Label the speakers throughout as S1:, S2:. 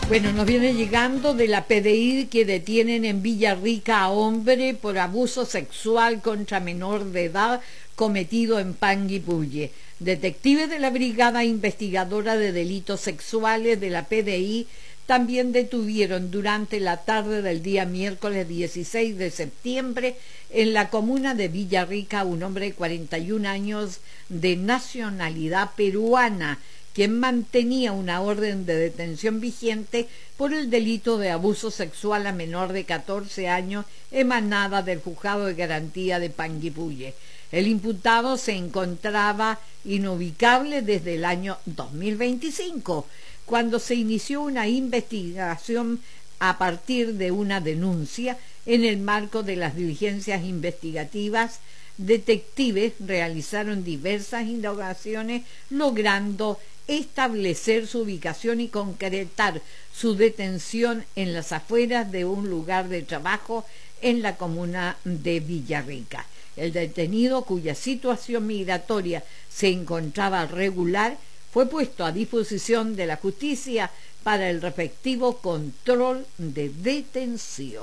S1: Bueno, nos viene llegando de la PDI que detienen en Villarrica a hombre por abuso sexual contra menor de edad cometido en Panguipulli. Detectives de la Brigada Investigadora de Delitos Sexuales de la PDI también detuvieron durante la tarde del día miércoles 16 de septiembre en la comuna de Villarrica a un hombre de 41 años de nacionalidad peruana, quien mantenía una orden de detención vigente por el delito de abuso sexual a menor de 14 años emanada del Juzgado de Garantía de Panguipulli. El imputado se encontraba inubicable desde el año 2025, cuando se inició una investigación a partir de una denuncia. En el marco de las diligencias investigativas, detectives realizaron diversas indagaciones, logrando establecer su ubicación y concretar su detención en las afueras de un lugar de trabajo en la comuna de Villarrica. El detenido, cuya situación migratoria se encontraba regular, fue puesto a disposición de la justicia para el respectivo control de detención.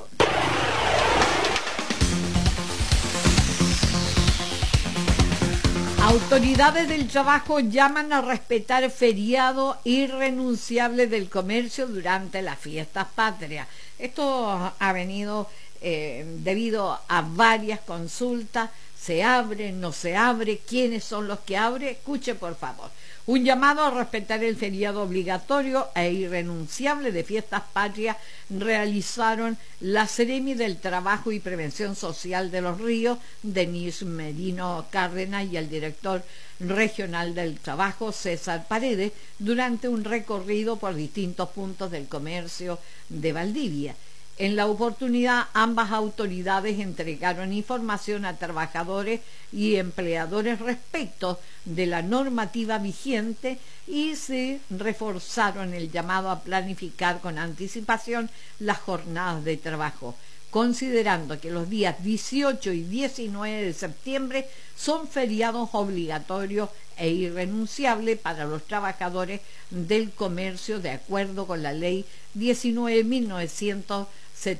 S1: Autoridades del trabajo llaman a respetar feriado irrenunciable del comercio durante las fiestas patrias. Esto ha venido debido a varias consultas. ¿Se abre? ¿No se abre? ¿Quiénes son los que abren? Escuche, por favor. Un llamado a respetar el feriado obligatorio e irrenunciable de fiestas patrias realizaron la Seremi del Trabajo y Prevención Social de Los Ríos, Denise Merino Cárdenas, y el director regional del trabajo, César Paredes, durante un recorrido por distintos puntos del comercio de Valdivia. En la oportunidad, ambas autoridades entregaron información a trabajadores y empleadores respecto de la normativa vigente y se reforzaron el llamado a planificar con anticipación las jornadas de trabajo, considerando que los días 18 y 19 de septiembre son feriados obligatorios e irrenunciables para los trabajadores del comercio, de acuerdo con la ley 19.973.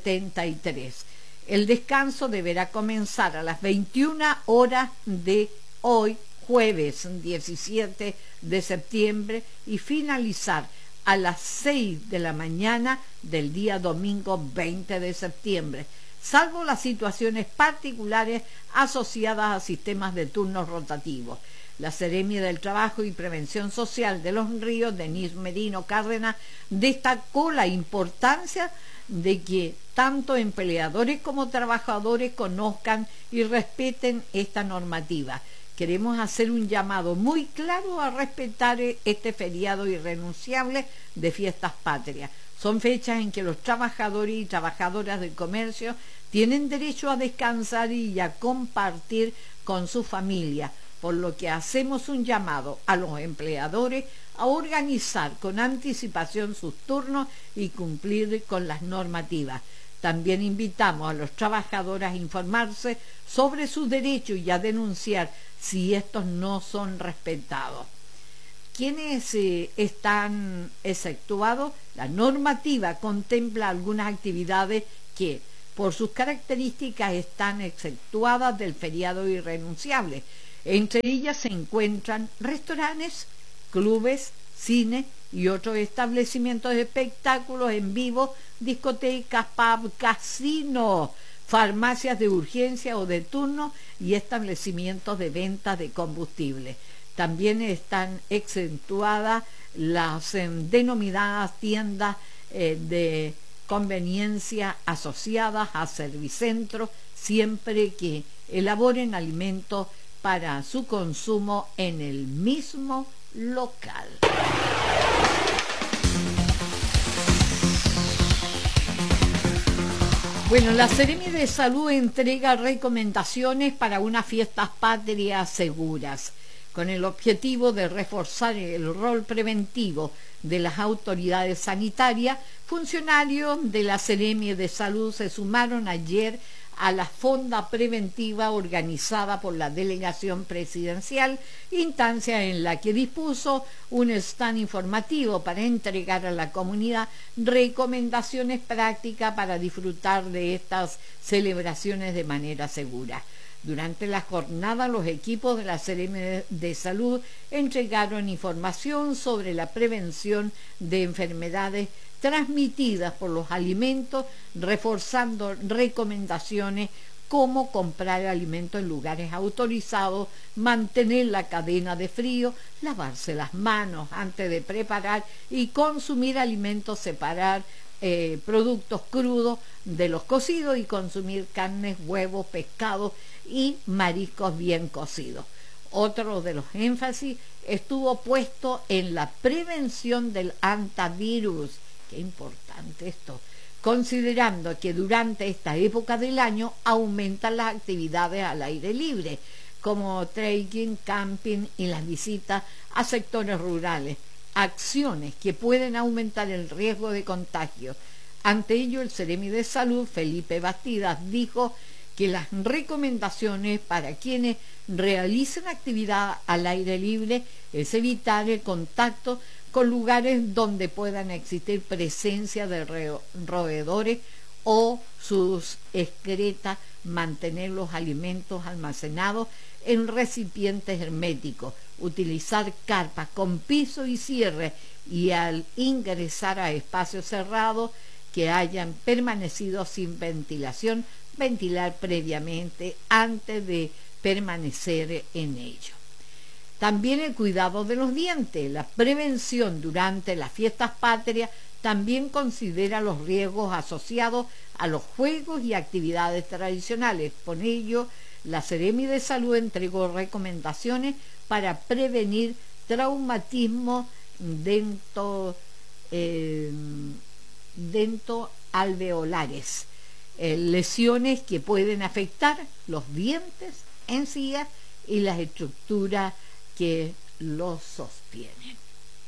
S1: El descanso deberá comenzar a las 21 horas de hoy, jueves 17 de septiembre, y finalizar a las 6 de la mañana del día domingo 20 de septiembre, salvo las situaciones particulares asociadas a sistemas de turnos rotativos. La Seremi del Trabajo y Prevención Social de Los Ríos, Denise Merino Cárdenas, destacó la importancia de que tanto empleadores como trabajadores conozcan y respeten esta normativa. Queremos hacer un llamado muy claro a respetar este feriado irrenunciable de fiestas patrias. Son fechas en que los trabajadores y trabajadoras del comercio tienen derecho a descansar y a compartir con su familia, por lo que hacemos un llamado a los empleadores a organizar con anticipación sus turnos y cumplir con las normativas. También invitamos a los trabajadores a informarse sobre sus derechos y a denunciar si estos no son respetados. ¿Quiénes están exceptuados? La normativa contempla algunas actividades que, por sus características, están exceptuadas del feriado irrenunciable. Entre ellas se encuentran restaurantes, clubes, cine y otros establecimientos de espectáculos en vivo, discotecas, pub, casinos, farmacias de urgencia o de turno y establecimientos de venta de combustible. También están exentuadas las denominadas tiendas de conveniencia asociadas a servicentros, siempre que elaboren alimentos para su consumo en el mismo local. Bueno, la Seremi de Salud entrega recomendaciones para unas fiestas patrias seguras, con el objetivo de reforzar el rol preventivo de las autoridades sanitarias. Funcionarios de la Seremi de Salud se sumaron ayer a la fonda preventiva organizada por la delegación presidencial, instancia en la que dispuso un stand informativo para entregar a la comunidad recomendaciones prácticas para disfrutar de estas celebraciones de manera segura. Durante la jornada, los equipos de la Seremi de Salud entregaron información sobre la prevención de enfermedades transmitidas por los alimentos, reforzando recomendaciones como comprar alimentos en lugares autorizados, mantener la cadena de frío, lavarse las manos antes de preparar y consumir alimentos, separar productos crudos de los cocidos y consumir carnes, huevos, pescados y mariscos bien cocidos. Otro de los énfasis estuvo puesto en la prevención del hantavirus. Qué importante esto, considerando que durante esta época del año aumentan las actividades al aire libre, como trekking, camping y las visitas a sectores rurales, acciones que pueden aumentar el riesgo de contagio. Ante ello, el Seremi de Salud, Felipe Bastidas, dijo que las recomendaciones para quienes realicen actividad al aire libre es evitar el contacto con lugares donde puedan existir presencia de roedores o sus excretas, mantener los alimentos almacenados en recipientes herméticos, utilizar carpas con piso y cierre y al ingresar a espacios cerrados que hayan permanecido sin ventilación, ventilar previamente antes de permanecer en ello. También el cuidado de los dientes, la prevención durante las fiestas patrias también considera los riesgos asociados a los juegos y actividades tradicionales. Por ello, la Seremi de Salud entregó recomendaciones para prevenir traumatismo dentoalveolares, lesiones que pueden afectar los dientes, encías y las estructuras que los sostienen.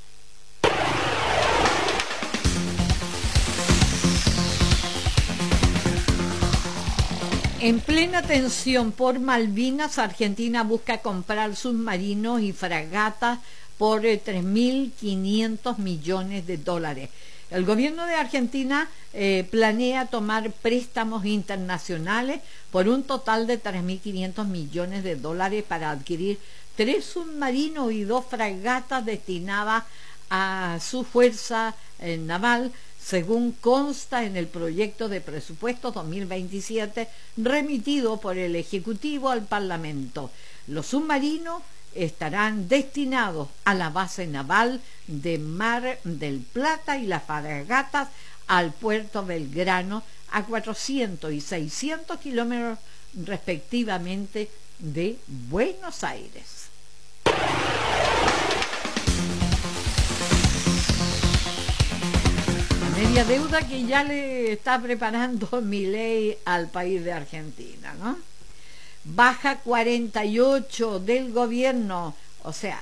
S1: En plena tensión por Malvinas, Argentina busca comprar submarinos y fragatas por $3.500 millones. El gobierno de Argentina planea tomar préstamos internacionales por un total de $3.500 millones para adquirir 3 submarinos y 2 fragatas destinadas a su fuerza naval, según consta en el proyecto de presupuesto 2027 remitido por el Ejecutivo al Parlamento. Los submarinos estarán destinados a la base naval de Mar del Plata y las fragatas al puerto Belgrano, a 400 y 600 kilómetros respectivamente de Buenos Aires. Media deuda que ya le está preparando Milei al país de Argentina, ¿no? Baja 48 del gobierno, o sea,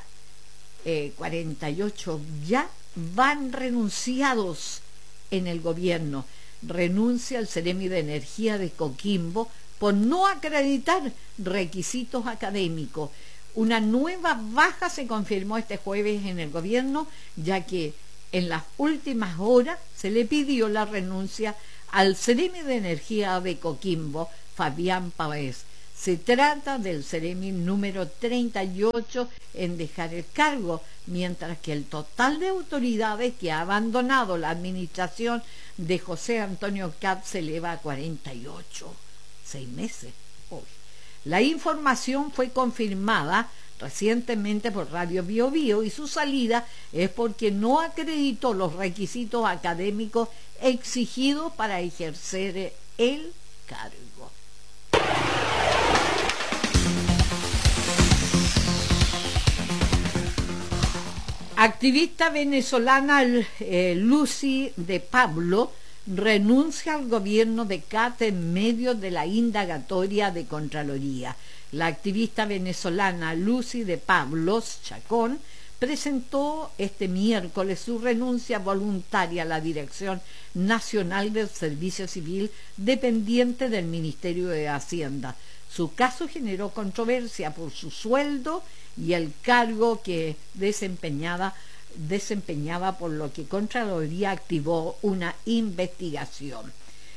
S1: 48 ya van renunciados en el gobierno. Renuncia el Seremi de Energía de Coquimbo por no acreditar requisitos académicos. Una nueva baja se confirmó este jueves en el gobierno, ya que en las últimas horas se le pidió la renuncia al Seremi de Energía de Coquimbo, Fabián Pavés. Se trata del Seremi número 38 en dejar el cargo, mientras que el total de autoridades que ha abandonado la administración de José Antonio Katz se eleva a 48. 6 meses hoy. La información fue confirmada recientemente por Radio Bio Bio y su salida es porque no acreditó los requisitos académicos exigidos para ejercer el cargo. Activista venezolana Lucy de Pablo renuncia al gobierno de Katz en medio de la indagatoria de Contraloría. La activista venezolana Lucy de Pablos Chacón presentó este miércoles su renuncia voluntaria a la Dirección Nacional del Servicio Civil dependiente del Ministerio de Hacienda. Su caso generó controversia por su sueldo y el cargo que desempeñaba, por lo que Contraloría activó una investigación.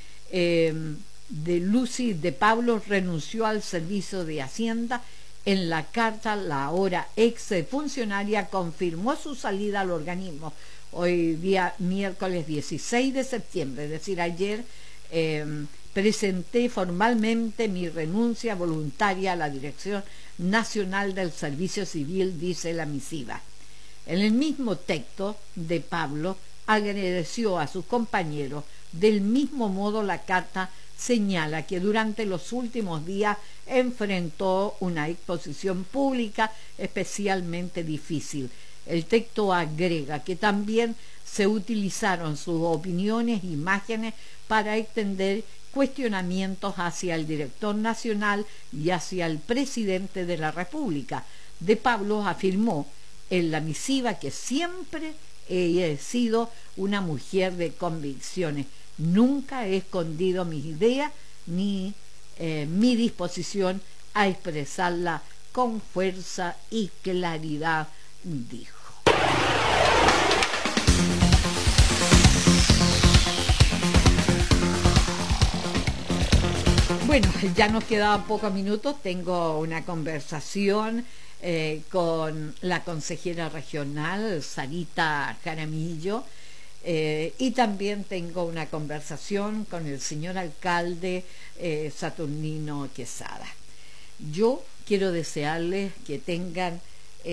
S1: De Lucy de Pablo renunció al Servicio de Hacienda. En la carta, la ahora ex funcionaria confirmó su salida al organismo. Hoy día, miércoles 16 de septiembre, es decir, ayer, presenté formalmente mi renuncia voluntaria a la Dirección Nacional del Servicio Civil, dice la misiva. En el mismo texto, de Pablo agradeció a sus compañeros. Del mismo modo, la carta señala que durante los últimos días enfrentó una exposición pública especialmente difícil. El texto agrega que también se utilizaron sus opiniones e imágenes para extender cuestionamientos hacia el director nacional y hacia el presidente de la República. De Pablo afirmó en la misiva que siempre he sido una mujer de convicciones. Nunca he escondido mis ideas ni mi disposición a expresarla con fuerza y claridad, dijo. Bueno, ya nos quedaban pocos minutos. Tengo una conversación con la consejera regional, Sarita Jaramillo, y también tengo una conversación con el señor alcalde Saturnino Quesada. Yo quiero desearles que tengan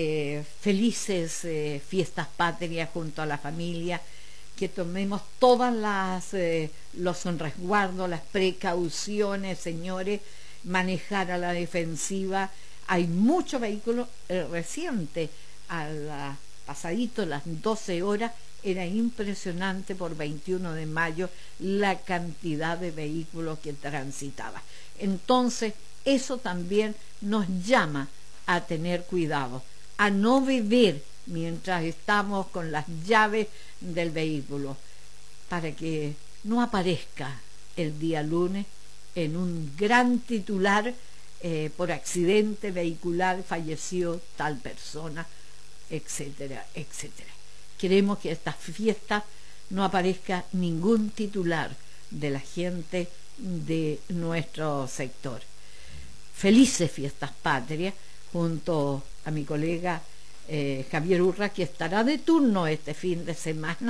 S1: felices fiestas patrias junto a la familia, que tomemos todas los resguardos, las precauciones, señores, manejar a la defensiva. Hay muchos vehículos recientes, pasadito las 12 horas, era impresionante por 21 de mayo la cantidad de vehículos que transitaba. Entonces, eso también nos llama a tener cuidado, a no beber mientras estamos con las llaves del vehículo, para que no aparezca el día lunes en un gran titular: por accidente vehicular falleció tal persona, etcétera, etcétera. Queremos que esta fiesta no aparezca ningún titular de la gente de nuestro sector. Felices fiestas patrias, junto a mi colega Javier Urra, que estará de turno este fin de semana,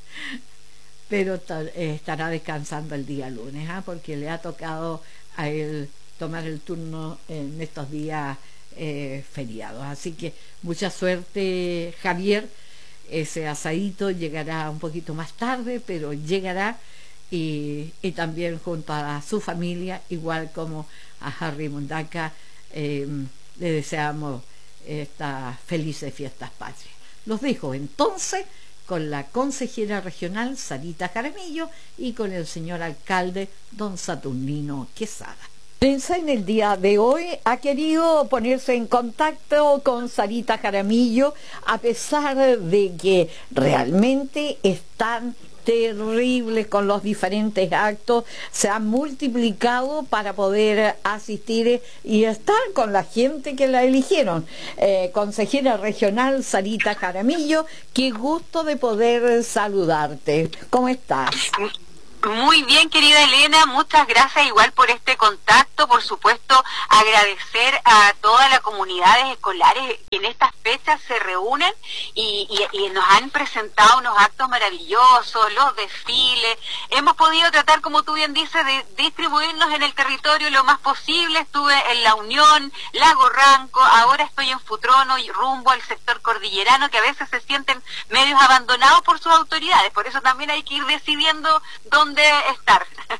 S1: pero estará descansando el día lunes, porque le ha tocado a él tomar el turno en estos días feriados. Así que mucha suerte, Javier. Ese asadito llegará un poquito más tarde, pero llegará, y también junto a su familia, igual como a Harry Mundaca, le deseamos estas felices fiestas patrias. Los dejo entonces con la consejera regional Sarita Jaramillo y con el señor alcalde don Saturnino Quesada. La prensa en el día de hoy ha querido ponerse en contacto con Sarita Jaramillo, a pesar de que realmente están terribles con los diferentes actos, se han multiplicado para poder asistir y estar con la gente que la eligieron. Consejera regional Sarita Jaramillo, qué gusto de poder saludarte. ¿Cómo estás?
S2: Muy bien, querida Elena, muchas gracias igual por este contacto. Por supuesto, agradecer a todas las comunidades escolares que en estas fechas se reúnen y nos han presentado unos actos maravillosos, los desfiles. Hemos podido tratar, como tú bien dices, de distribuirnos en el territorio lo más posible. Estuve en La Unión, Lago Ranco, ahora estoy en Futrono y rumbo al sector cordillerano, que a veces se sienten medios abandonados por sus autoridades. Por eso también hay que ir decidiendo dónde estar.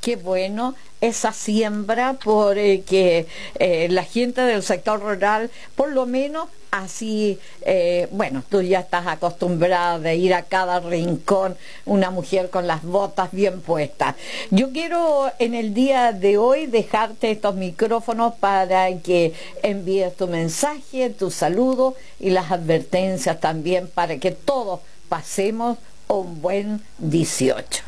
S1: qué bueno esa siembra porque la gente del sector rural, por lo menos así, bueno, tú ya estás acostumbrada de ir a cada rincón, una mujer con las botas bien puestas. Yo quiero en el día de hoy dejarte estos micrófonos para que envíes tu mensaje, tu saludo y las advertencias también para que todos pasemos un buen 18.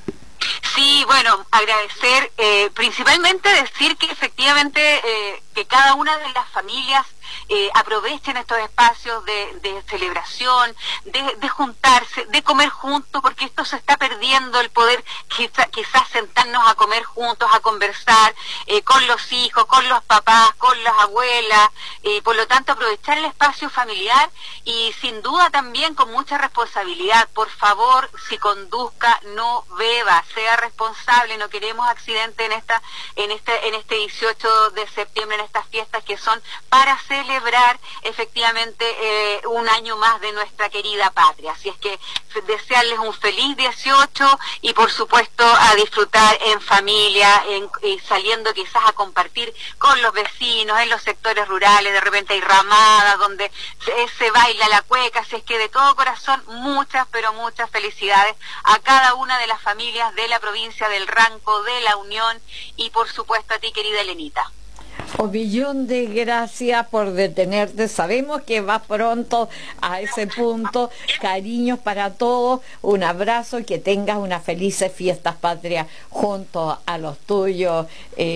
S2: Sí, bueno, agradecer, principalmente decir que efectivamente que cada una de las familias aprovechen estos espacios de celebración, de juntarse, de comer juntos, porque esto se está perdiendo, el poder quizás sentarnos a comer juntos, a conversar con los hijos, con los papás, con las abuelas, por lo tanto aprovechar el espacio familiar y sin duda también con mucha responsabilidad. Por favor, si conduzca, no beba, sea responsable, no queremos accidentes en este 18 de septiembre, en estas fiestas que son para celebrar efectivamente un año más de nuestra querida patria. Así es que desearles un feliz 18 y por supuesto a disfrutar en familia, saliendo quizás a compartir con los vecinos en los sectores rurales. De repente hay ramadas donde se baila la cueca. Así es que de todo corazón muchas, pero muchas felicidades a cada una de las familias de la provincia del Ranco, de la Unión y por supuesto a ti, querida Elenita.
S1: Un millón de gracias por detenerte. Sabemos que vas pronto a ese punto. Cariños para todos. Un abrazo y que tengas unas felices fiestas patrias junto a los tuyos,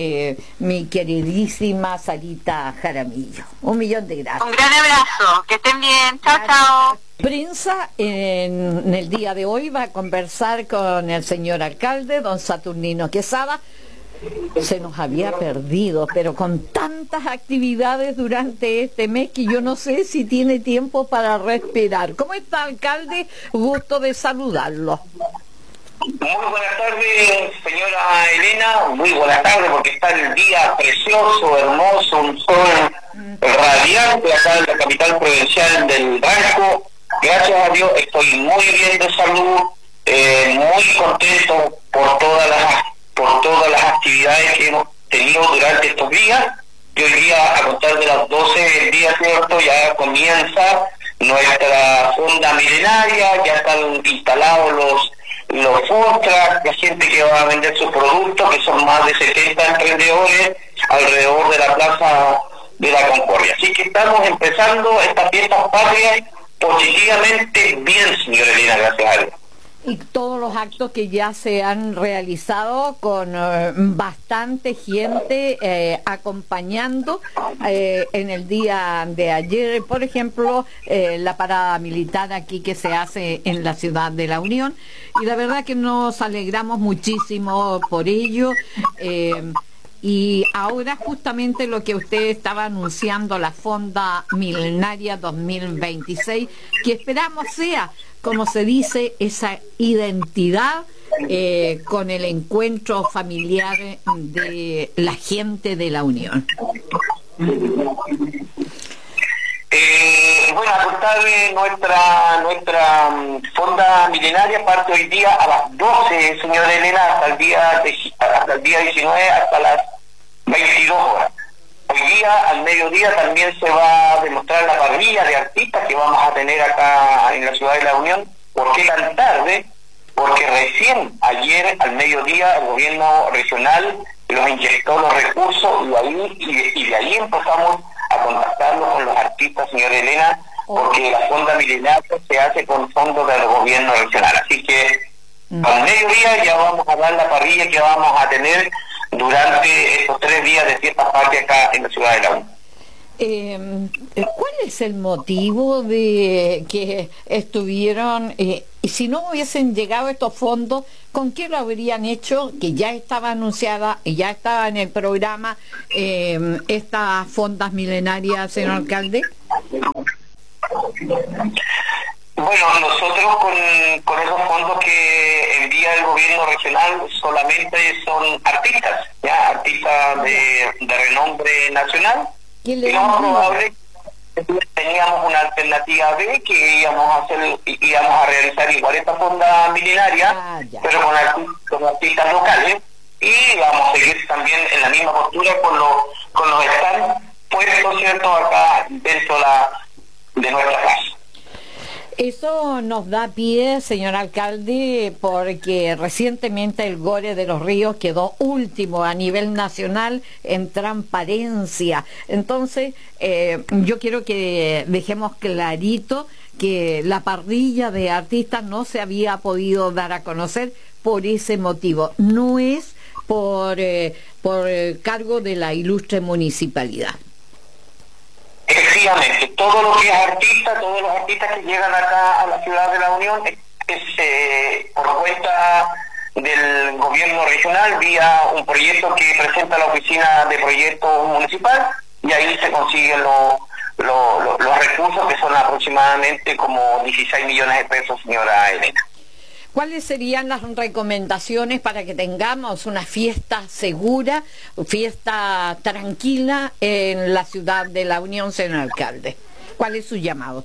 S1: mi queridísima Sarita Jaramillo. Un millón de gracias.
S2: Un gran abrazo. Que estén bien. Chao, chao.
S1: Prensa en el día de hoy va a conversar con el señor alcalde, don Saturnino Quesada. Se nos había perdido, pero con tantas actividades durante este mes que yo no sé si tiene tiempo para respirar. ¿Cómo está, alcalde? Gusto de saludarlo.
S3: Muy buenas tardes, señora Elena. Muy buenas tardes, porque está el día precioso, hermoso, un sol radiante acá en la capital provincial del Ranco. Gracias a Dios estoy muy bien de salud, muy contento por todas las actividades que hemos tenido durante estos días. Y hoy día, a contar de las 12 del día, ¿cierto?, ya comienza nuestra fonda milenaria, ya están instalados los food trucks, la gente que va a vender sus productos, que son más de 70 emprendedores alrededor de la Plaza de la Concordia. Así que estamos empezando estas fiestas patrias positivamente bien, señora Elena, gracias a Dios.
S1: Y todos los actos que ya se han realizado con bastante gente acompañando en el día de ayer, por ejemplo, la parada militar aquí que se hace en la ciudad de La Unión, y la verdad que nos alegramos muchísimo por ello. Y ahora justamente lo que usted estaba anunciando, la Fonda Milenaria 2026, que esperamos sea, como se dice, esa identidad con el encuentro familiar de la gente de La Unión.
S3: Bueno, a contar de nuestra fonda milenaria parte hoy día a las 12, señora Elena, hasta el día 19, hasta las 22 horas. Hoy día, al mediodía, también se va a demostrar la parrilla de artistas que vamos a tener acá en la ciudad de La Unión. ¿Por qué tan tarde? Porque recién ayer, al mediodía, el gobierno regional los inyectó los recursos y de ahí empezamos a contactarnos con los artistas, señora Elena, porque la fonda milenaria se hace con fondos del gobierno regional. Así que al mediodía ya vamos a dar la parrilla que vamos a tener durante estos 3 días de fiesta patria acá en la ciudad de La Unión.
S1: ¿Cuál es el motivo de que estuvieron, y si no hubiesen llegado estos fondos, con qué lo habrían hecho, que ya estaba anunciada y ya estaba en el programa estas fondas milenarias, señor alcalde?
S3: Bueno, nosotros con esos fondos que envía el gobierno regional solamente son artistas, ya artistas de renombre nacional. Y lo más probable teníamos una alternativa B que íbamos a realizar igual esta fonda milenaria, pero con artistas locales, y vamos a seguir también en la misma postura con los stands puestos, ¿cierto?, acá dentro de nuestra casa.
S1: Eso nos da pie, señor alcalde, porque recientemente el Gore de los Ríos quedó último a nivel nacional en transparencia. Entonces, yo quiero que dejemos clarito que la parrilla de artistas no se había podido dar a conocer por ese motivo. No es por cargo de la ilustre municipalidad.
S3: Efectivamente, todo lo que es artista, todos los artistas que llegan acá a la ciudad de La Unión es por cuenta del gobierno regional, vía un proyecto que presenta la oficina de proyectos municipal, y ahí se consiguen los recursos, que son aproximadamente como 16 millones de pesos, señora Elena.
S1: ¿Cuáles serían las recomendaciones para que tengamos una fiesta segura, fiesta tranquila en la ciudad de La Unión, señor alcalde? ¿Cuál es su llamado?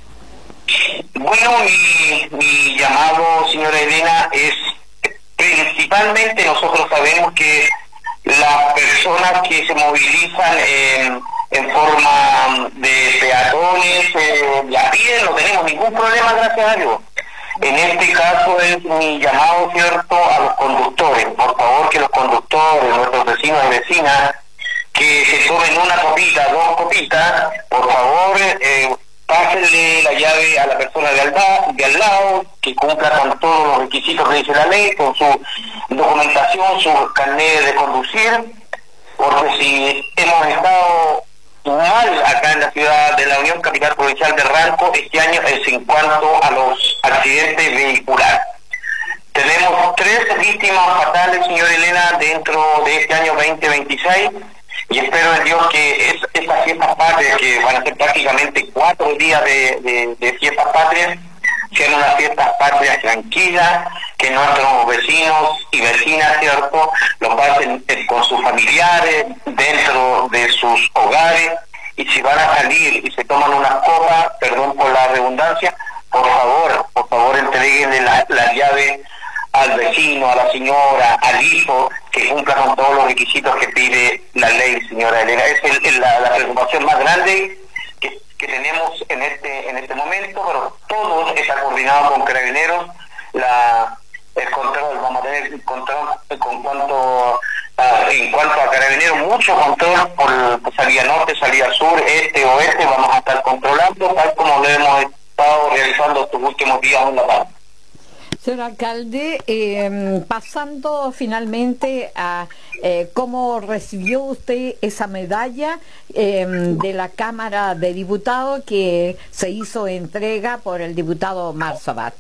S3: Bueno, mi llamado, señora Elena, es principalmente, nosotros sabemos que las personas que se movilizan en forma de peatones, de a pie, no tenemos ningún problema, gracias a Dios. En este caso es mi llamado, ¿cierto?, a los conductores. Por favor, que los conductores, nuestros vecinos y vecinas, que se tomen una copita, 2 copitas, por favor, pásenle la llave a la persona de al lado, que cumpla con todos los requisitos que dice la ley, con su documentación, su carnet de conducir, porque si hemos estado mal acá en la ciudad de La Unión, capital provincial de Ranco, este año es en cuanto a los accidentes vehiculares. Tenemos 3 víctimas fatales, señora Elena, dentro de este año 2026, y espero en Dios que estas fiestas patrias, que van a ser prácticamente 4 días de fiestas patrias, sean unas fiestas patrias tranquilas, que nuestros vecinos y vecinas, ¿cierto?, lo pasen con sus familiares, dentro de sus hogares, y si van a salir y se toman unas copas, perdón por la redundancia, por favor entreguenle la llave al vecino, a la señora, al hijo, que cumpla con todos los requisitos que pide la ley, señora Elena. Esa es la preocupación más grande que tenemos en este momento, pero todo está coordinado con Carabineros. El control, vamos a tener control en cuanto a Carabineros, mucho control por salida norte, salida sur, este, oeste, vamos a estar controlando, tal como lo hemos estado realizando estos últimos días en La Paz.
S1: Señor alcalde, pasando finalmente a cómo recibió usted esa medalla de la Cámara de Diputados que se hizo entrega por el diputado Omar Sabat.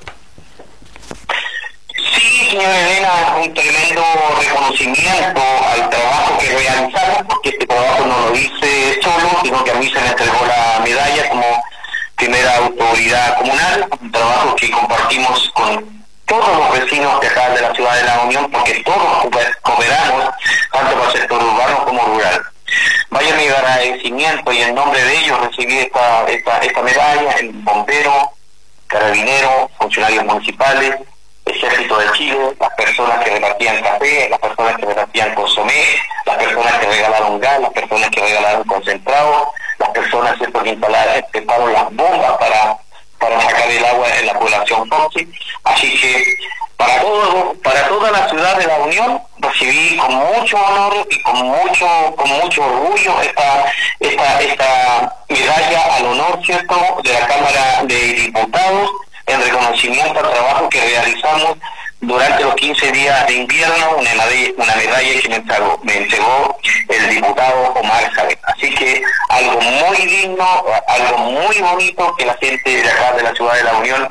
S3: Sí, señora Elena, un tremendo reconocimiento al trabajo que realizamos, porque este trabajo no lo hice solo, sino que a mí se me entregó la medalla como primera autoridad comunal, un trabajo que compartimos con todos los vecinos de acá de la ciudad de La Unión, porque todos cooperamos, tanto para el sector urbano como rural. Vaya mi agradecimiento, y en nombre de ellos recibí esta medalla, el bombero, carabinero, funcionarios municipales, Ejército de Chile, las personas que repartían café, las personas que repartían consomé, las personas que regalaron gas, las personas que regalaron concentrado, las personas, ¿cierto?, que instalaron las bombas para sacar el agua en la población Foxy. Así que para toda la ciudad de La Unión recibí con mucho honor y con mucho orgullo esta medalla al honor, ¿cierto?, de la Cámara de Diputados, en reconocimiento al trabajo que realizamos durante los 15 días de invierno, una medalla que me entregó el diputado Omar Sabat. Así que algo muy digno, algo muy bonito, que la gente de acá de la ciudad de La Unión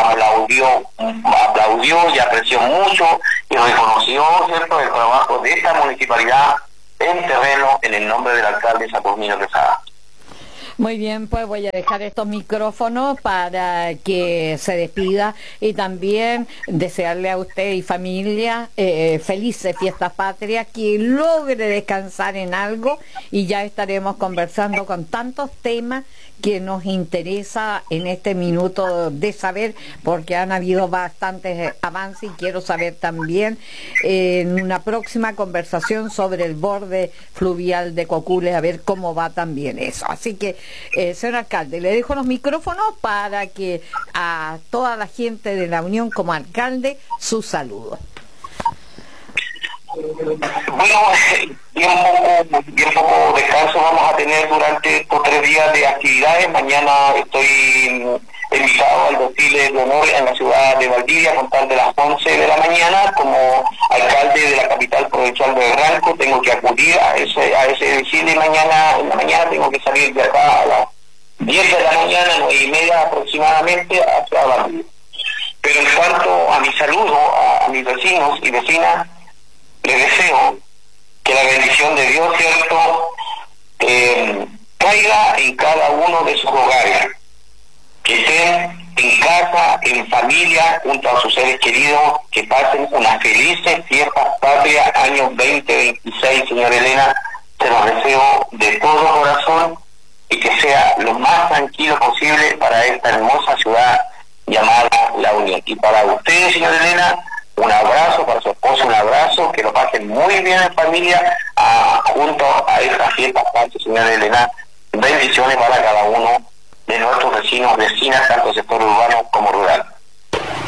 S3: aplaudió y apreció mucho y reconoció, ¿cierto?, el trabajo de esta municipalidad en terreno, en el nombre del alcalde Saturnino Quesada.
S1: Muy bien, pues voy a dejar estos micrófonos para que se despida, y también desearle a usted y familia felices fiestas patrias, que logre descansar en algo, y ya estaremos conversando con tantos temas que nos interesa en este minuto de saber, porque han habido bastantes avances y quiero saber también en una próxima conversación sobre el borde fluvial de Cocule, a ver cómo va también eso. Así que, señor alcalde, le dejo los micrófonos para que a toda la gente de la Unión como alcalde, sus saludos.
S3: Bueno, bien poco descanso vamos a tener durante estos 3 días de actividades. Mañana estoy invitado al desfile de honor en la ciudad de Valdivia a contar de las 11 de la mañana. Como alcalde de la capital provincial de Ranco tengo que acudir a ese desfile y mañana en la mañana tengo que salir de acá a las 10 de la mañana, 9:30 aproximadamente, hacia Valdivia. Pero en cuanto a mi saludo a mis vecinos y vecinas, les deseo que la bendición de Dios, ¿cierto?, caiga en cada uno de sus hogares, que estén en casa, en familia, junto a sus seres queridos, que pasen unas felices fiestas patrias, año 2026, señora Elena, se los deseo de todo corazón y que sea lo más tranquilo posible para esta hermosa ciudad llamada La Unión. Y para ustedes, señora Elena, un abrazo, para su esposo un abrazo, que lo pasen muy bien en familia junto a esta fiesta patrias, señora Elena. Bendiciones para cada uno de nuestros vecinos, vecinas, tanto sector urbano como rural.